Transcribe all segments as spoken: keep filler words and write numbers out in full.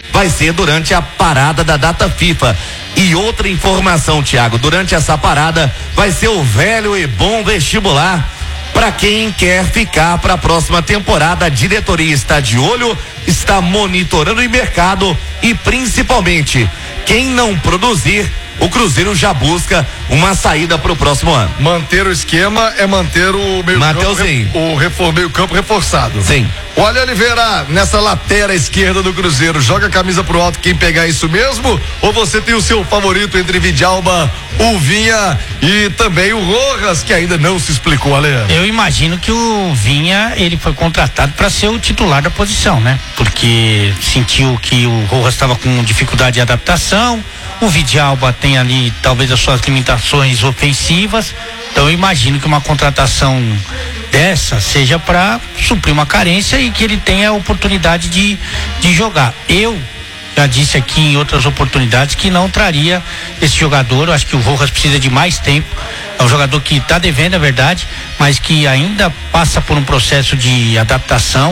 vai ser durante a parada da data FIFA. E outra informação, Thiago, durante essa parada vai ser o velho e bom vestibular para quem quer ficar para a próxima temporada. A diretoria está de olho, está monitorando o mercado e principalmente quem não produzir, o Cruzeiro já busca uma saída para o próximo ano. Manter o esquema é manter o meio Mateuzinho. campo, o refor, meio campo reforçado. Sim. Olha, Oliveira, nessa lateral esquerda do Cruzeiro, joga a camisa pro alto quem pegar isso mesmo? Ou você tem o seu favorito entre Vidalba, o Vinha e também o Rojas, que ainda não se explicou, Ale? Eu imagino que o Vinha, ele foi contratado para ser o titular da posição, né? Porque sentiu que o Rojas estava com dificuldade de adaptação, o Vidalba tem ali talvez as suas limitações ofensivas, então eu imagino que uma contratação dessa seja para suprir uma carência e que ele tenha a oportunidade de, de jogar. Eu já disse aqui em outras oportunidades que não traria esse jogador. Eu acho que o Rojas precisa de mais tempo. É um jogador que está devendo, é verdade, mas que ainda passa por um processo de adaptação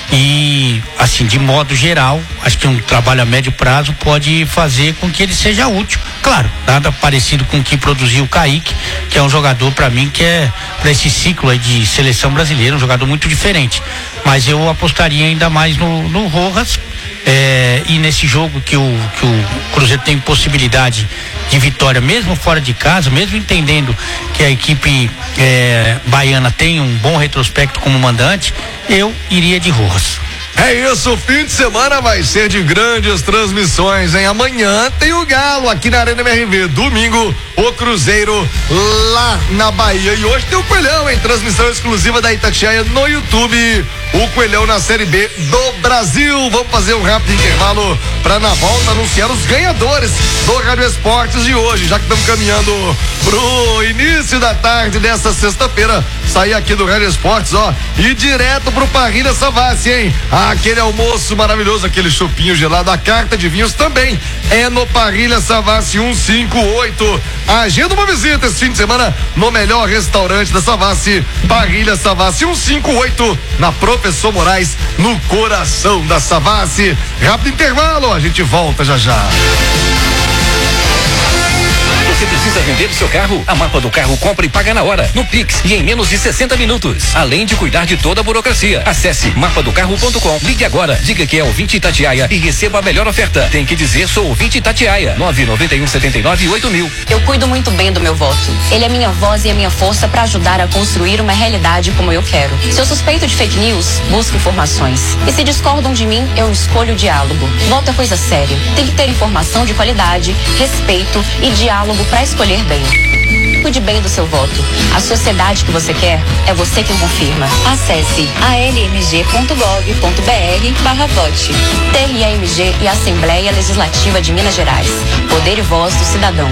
e, assim, de modo geral, acho que um trabalho a médio prazo pode fazer com que ele seja útil. Claro, nada parecido com o que produziu o Kaique, que é um jogador, para mim, que é para esse ciclo aí de seleção brasileira, um jogador muito diferente. Mas eu apostaria ainda mais no, no Rojas. É, e nesse jogo que o, que o Cruzeiro tem possibilidade de vitória, mesmo fora de casa, mesmo entendendo que a equipe é, baiana tem um bom retrospecto como mandante, eu iria de Rojas. É isso, o fim de semana vai ser de grandes transmissões, hein? Amanhã tem o Galo aqui na Arena M R V, domingo o Cruzeiro lá na Bahia e hoje tem o Coelhão, em transmissão exclusiva da Itatiaia no YouTube, o Coelhão na Série B do Brasil. Vamos fazer um rápido intervalo para na volta anunciar os ganhadores do Rádio Esportes de hoje, já que estamos caminhando pro início da tarde dessa sexta-feira, sair aqui do Rádio Esportes, ó, e direto pro Parrilha Savassi, hein? Aquele almoço maravilhoso, aquele chopinho gelado, a carta de vinhos também é no Parrilha Savassi cento e cinquenta e oito. Agenda uma visita esse fim de semana no melhor restaurante da Savassi, Parrilha Savassi cento e cinquenta e oito, na Professor Moraes, no coração da Savassi. Rápido intervalo, a gente volta já já. Você precisa vender o seu carro? A Mapa do Carro compra e paga na hora, no Pix e em menos de sessenta minutos. Além de cuidar de toda a burocracia. Acesse mapa do carro ponto com. Ligue agora, diga que é ouvinte Itatiaia e receba a melhor oferta. Tem que dizer sou ouvinte Itatiaia. nove nove um sete nove oito mil. Eu cuido muito bem do meu voto. Ele é minha voz e a minha força para ajudar a construir uma realidade como eu quero. Se eu suspeito de fake news, busco informações. E se discordam de mim, eu escolho o diálogo. Voto é coisa séria. Tem que ter informação de qualidade, respeito e diálogo para escolher bem. Cuide bem do seu voto. A sociedade que você quer é você quem confirma. Acesse a l m g ponto gov ponto b r barra vote. T R M G e Assembleia Legislativa de Minas Gerais. Poder e voz do cidadão.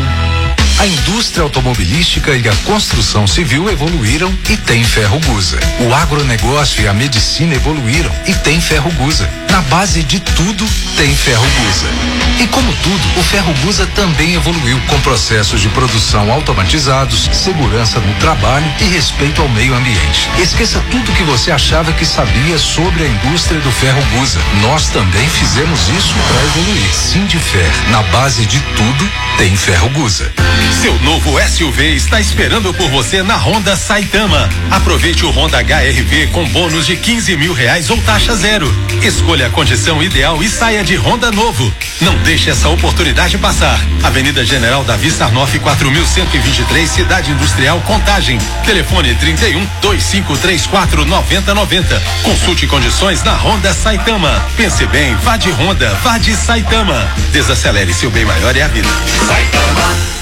A indústria automobilística e a construção civil evoluíram e tem Ferro Gusa. O agronegócio e a medicina evoluíram e tem Ferro Gusa. Na base de tudo tem Ferro Gusa. E como tudo, o Ferro Gusa também evoluiu com processos de produção automatizados, segurança no trabalho e respeito ao meio ambiente. Esqueça tudo que você achava que sabia sobre a indústria do Ferro Gusa. Nós também fizemos isso para evoluir. Sindifer, na base de tudo tem Ferro Gusa. Seu novo S U V está esperando por você na Honda Saitama. Aproveite o Honda H R V com bônus de quinze mil reais ou taxa zero. Escolha a condição ideal e saia de Honda novo. Não deixe essa oportunidade passar. Avenida General Davi Sarnoff, quatro mil cento e vinte e três, Cidade Industrial, Contagem. Telefone trinta e um, vinte e cinco trinta e quatro, noventa noventa. Consulte condições na Honda Saitama. Pense bem, vá de Honda, vá de Saitama. Desacelere, seu bem maior é a vida. Saitama.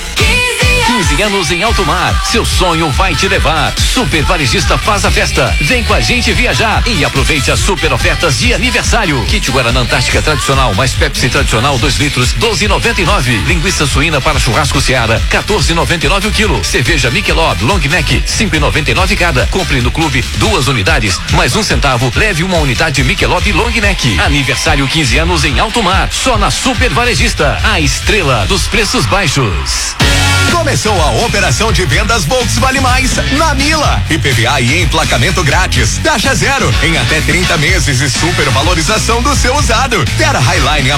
quinze anos em Alto Mar, seu sonho vai te levar. Super Varejista faz a festa. Vem com a gente viajar e aproveite as super ofertas de aniversário. Kit Guaraná Antártica tradicional mais Pepsi tradicional dois litros, doze e noventa e nove. Linguiça suína para churrasco Seara, quatorze e noventa e nove o quilo. Cerveja Michelob Long Neck, cinco e noventa e nove cada. Compre no clube duas unidades, mais um centavo, leve uma unidade Michelob Long Neck. Aniversário quinze anos em Alto Mar, só na Super Varejista, a estrela dos preços baixos. Começou a operação de vendas Volks Vale Mais na Mila. I P V A e emplacamento grátis. Taxa zero em até trinta meses e supervalorização do seu usado. Terra Highline